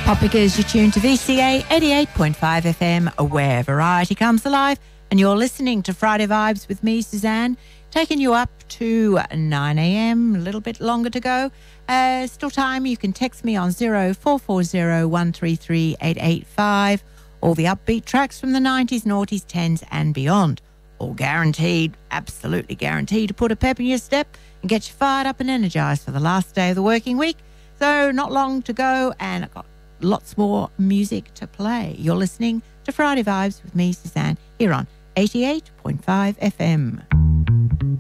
Because you're tuned to VCA 88.5 FM, where variety comes alive, and you're listening to Friday Vibes with me, Suzanne, taking you up to 9 a.m, a little bit longer to go. Still time. You can text me on 0440 133 885. All the upbeat tracks from the 90s, noughties, 10s and beyond. All guaranteed, absolutely guaranteed to put a pep in your step and get you fired up and energised for the last day of the working week. So not long to go, and I've got lots more music to play. You're listening to Friday Vibes with me, Suzanne, here on 88.5 FM.